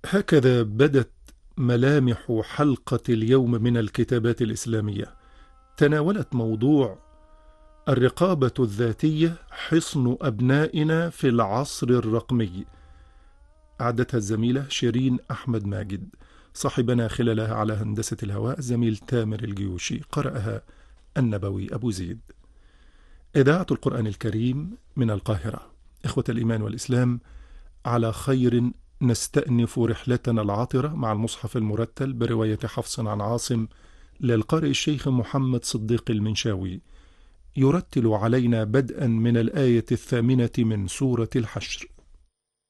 هكذا بدت ملامح حلقة اليوم من الكتابات الإسلامية. تناولت موضوع الرقابة الذاتية حصن أبنائنا في العصر الرقمي. أعدتها الزميلة شيرين أحمد ماجد، صاحبنا خلالها على هندسة الهواء الزميل تامر الجيوشي، قرأها النبوي أبو زيد. إذاعة القرآن الكريم من القاهرة. إخوة الإيمان والإسلام، على خير نستأنف رحلتنا العطرة مع المصحف المرتل برواية حفص عن عاصم للقارئ الشيخ محمد صديق المنشاوي، يرتل علينا بدءا من الآية 8 من سورة الحشر.